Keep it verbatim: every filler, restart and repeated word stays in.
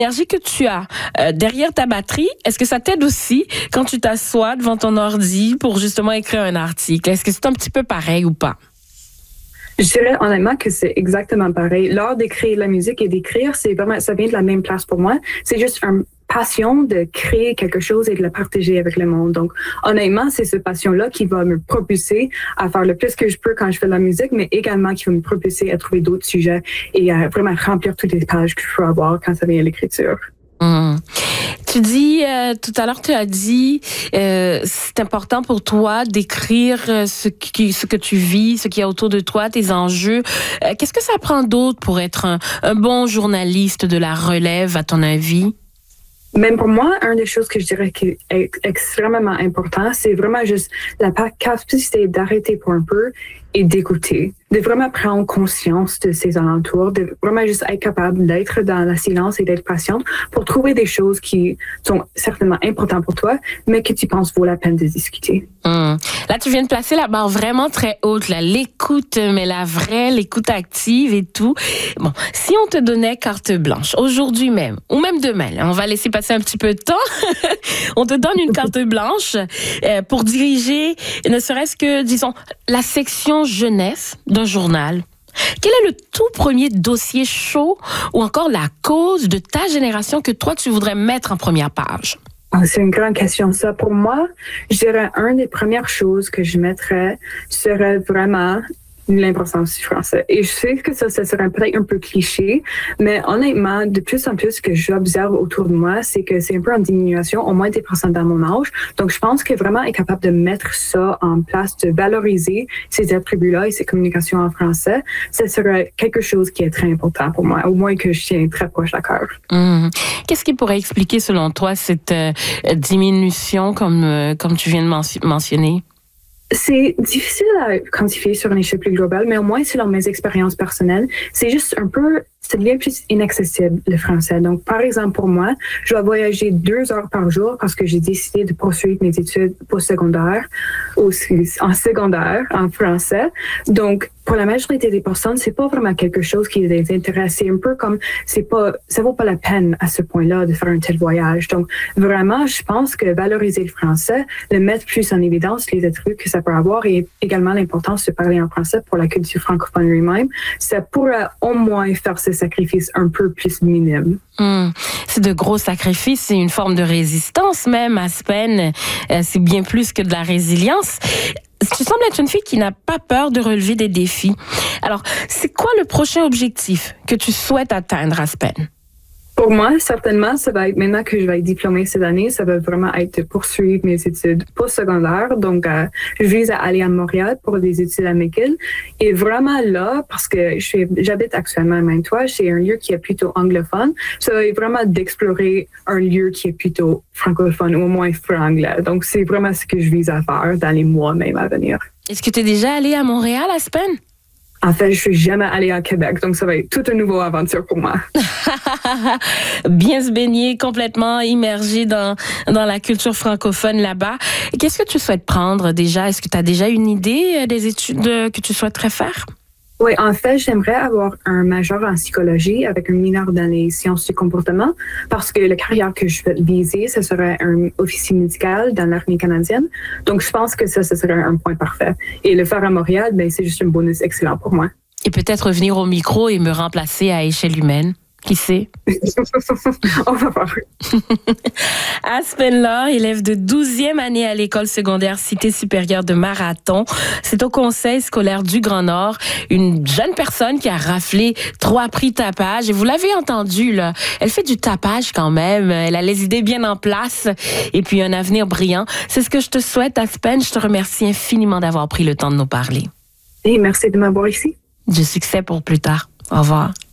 L'énergie que tu as euh, derrière ta batterie, est-ce que ça t'aide aussi quand tu t'assois devant ton ordi pour justement écrire un article? Est-ce que c'est un petit peu pareil ou pas? Je dirais honnêtement que c'est exactement pareil. L'art d'écrire la musique et d'écrire, c'est vraiment, ça vient de la même place pour moi. C'est juste une passion de créer quelque chose et de le partager avec le monde. Donc, honnêtement, c'est cette passion-là qui va me propulser à faire le plus que je peux quand je fais de la musique, mais également qui va me propulser à trouver d'autres sujets et à vraiment remplir toutes les pages que je peux avoir quand ça vient à l'écriture. Mmh. Tu dis, euh, tout à l'heure, tu as dit, euh, c'est important pour toi d'écrire ce qui, ce que tu vis, ce qu'il y a autour de toi, tes enjeux. Euh, qu'est-ce que ça prend d'autre pour être un, un bon journaliste de la relève, à ton avis? Même pour moi, une des choses que je dirais qui est extrêmement important, c'est vraiment juste la capacité d'arrêter pour un peu et d'écouter, de vraiment prendre conscience de ses alentours, de vraiment juste être capable d'être dans le silence et d'être patiente pour trouver des choses qui sont certainement importantes pour toi, mais que tu penses vaut la peine de discuter. Hum. Là, tu viens de placer la barre vraiment très haute, là. L'écoute, mais la vraie, l'écoute active et tout. Bon, si on te donnait carte blanche, aujourd'hui même, ou même demain, là, on va laisser passer un petit peu de temps, on te donne une carte blanche euh, pour diriger, ne serait-ce que, disons, la section jeunesse d'un journal. Quel est le tout premier dossier chaud ou encore la cause de ta génération que toi, tu voudrais mettre en première page? Oh, c'est une grande question, ça. Pour moi, je dirais une des premières choses que je mettrais serait vraiment l'importance du français. Et je sais que ça, ça serait peut-être un peu cliché, mais honnêtement, de plus en plus que j'observe autour de moi, c'est que c'est un peu en diminution, au moins dix pour cent dans mon âge. Donc, je pense que vraiment être capable de mettre ça en place, de valoriser ces attributs-là et ces communications en français, ça serait quelque chose qui est très important pour moi, au moins que je tiens très proche à cœur. Mmh. Qu'est-ce qui pourrait expliquer, selon toi, cette euh, diminution, comme, euh, comme tu viens de men- mentionner? C'est difficile à quantifier sur une échelle plus globale, mais au moins selon mes expériences personnelles, c'est juste un peu, ça devient plus inaccessible le français. Donc, par exemple, pour moi, je dois voyager deux heures par jour parce que j'ai décidé de poursuivre mes études postsecondaires aussi en secondaire en français. Donc, pour la majorité des personnes, c'est pas vraiment quelque chose qui les intéresse. C'est un peu comme, c'est pas, ça vaut pas la peine à ce point-là de faire un tel voyage. Donc, vraiment, je pense que valoriser le français, le mettre plus en évidence, les attributs que ça peut avoir et également l'importance de parler en français pour la culture francophone lui-même, ça pourrait au moins faire ce sacrifice un peu plus minime. Mmh. C'est de gros sacrifices, c'est une forme de résistance même, Aspen. Euh, c'est bien plus que de la résilience. Tu sembles être une fille qui n'a pas peur de relever des défis. Alors, c'est quoi le prochain objectif que tu souhaites atteindre, Aspen? Pour moi, certainement, ça va être, maintenant que je vais être diplômée cette année, ça va vraiment être de poursuivre mes études postsecondaires. Donc, euh, je vise à aller à Montréal pour des études à McGill. Et vraiment là, parce que je suis, j'habite actuellement à Maine-toi, c'est un lieu qui est plutôt anglophone. Ça va être vraiment d'explorer un lieu qui est plutôt francophone ou au moins franglais. Donc, c'est vraiment ce que je vise à faire dans les mois même à venir. Est-ce que tu es déjà allée à Montréal, Aspen? En fait, je suis jamais allée à Québec, donc ça va être toute une nouvelle aventure pour moi. Bien se baigner, complètement immergé dans, dans la culture francophone là-bas. Qu'est-ce que tu souhaites prendre déjà? Est-ce que tu as déjà une idée des études que tu souhaiterais faire? Oui, en fait, j'aimerais avoir un major en psychologie avec un mineur dans les sciences du comportement parce que la carrière que je vais viser, ce serait un officier médical dans l'armée canadienne. Donc, je pense que ça, ce serait un point parfait. Et le faire à Montréal, ben, c'est juste un bonus excellent pour moi. Et peut-être revenir au micro et me remplacer à échelle humaine. Qui sait? On va voir. Aspen Laure, élève de douzième année à l'école secondaire Cité supérieure de Marathon. C'est au conseil scolaire du Grand Nord. Une jeune personne qui a raflé trois prix tapage. Et vous l'avez entendu, là. Elle fait du tapage quand même. Elle a les idées bien en place. Et puis un avenir brillant. C'est ce que je te souhaite, Aspen. Je te remercie infiniment d'avoir pris le temps de nous parler. Et merci de m'avoir ici. Du succès pour plus tard. Au revoir.